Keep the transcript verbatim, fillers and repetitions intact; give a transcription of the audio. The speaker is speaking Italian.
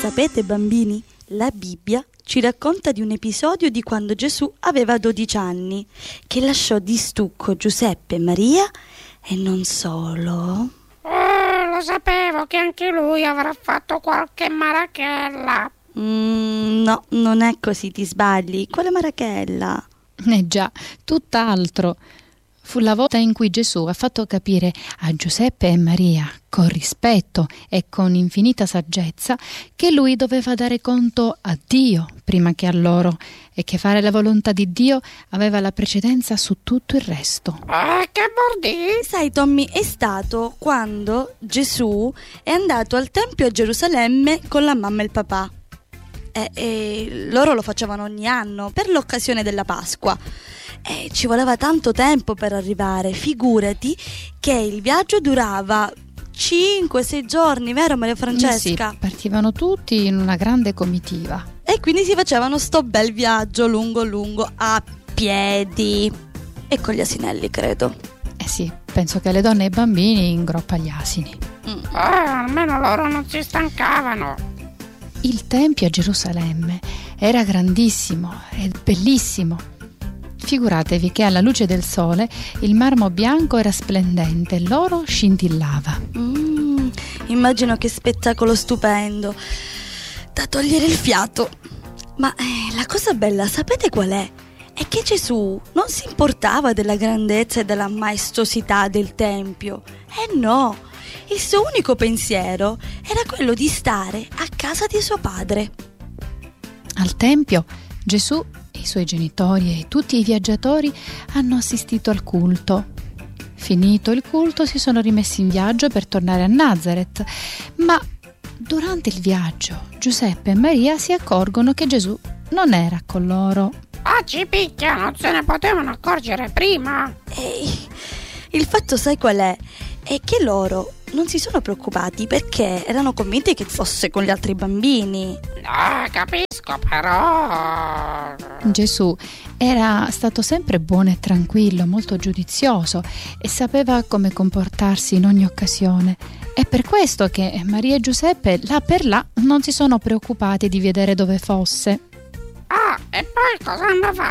sapete, bambini, la Bibbia ci racconta di un episodio di quando Gesù aveva dodici anni, che lasciò di stucco Giuseppe e Maria e non solo. Oh, lo sapevo che anche lui avrà fatto qualche marachella. Mm, no, non è così, ti sbagli. Quale marachella? Eh già, tutt'altro. Fu la volta in cui Gesù ha fatto capire a Giuseppe e Maria, con rispetto e con infinita saggezza, che lui doveva dare conto a Dio prima che a loro e che fare la volontà di Dio aveva la precedenza su tutto il resto. Eh, che vuol dire? Sai, Tommy, è stato quando Gesù è andato al Tempio a Gerusalemme con la mamma e il papà. E, e loro lo facevano ogni anno per l'occasione della Pasqua. E ci voleva tanto tempo per arrivare. Figurati che il viaggio durava cinque sei giorni, vero Maria Francesca? Sì, partivano tutti in una grande comitiva. E quindi si facevano sto bel viaggio lungo lungo a piedi e con gli asinelli, credo. Eh sì, penso che le donne e i bambini in groppa agli asini. Mm. Eh, almeno loro non si stancavano. Il Tempio a Gerusalemme era grandissimo e bellissimo. Figuratevi che alla luce del sole il marmo bianco era splendente e l'oro scintillava. Mm, immagino che spettacolo stupendo, da togliere il fiato. Ma eh, la cosa bella, sapete qual è? È che Gesù non si importava della grandezza e della maestosità del Tempio. Eh no, il suo unico pensiero era quello di stare a casa di suo padre. Al Tempio Gesù, i suoi genitori e tutti i viaggiatori hanno assistito al culto. Finito il culto si sono rimessi in viaggio per tornare a Nazareth, ma durante il viaggio Giuseppe e Maria si accorgono che Gesù non era con loro. Ah, ci picchia, non se ne potevano accorgere prima. Ehi, il fatto sai qual è? È che loro non si sono preoccupati perché erano convinti che fosse con gli altri bambini. Ah, capisco, però Gesù era stato sempre buono e tranquillo, molto giudizioso e sapeva come comportarsi in ogni occasione. È per questo che Maria e Giuseppe là per là non si sono preoccupati di vedere dove fosse. Ah, e poi cosa hanno fatto?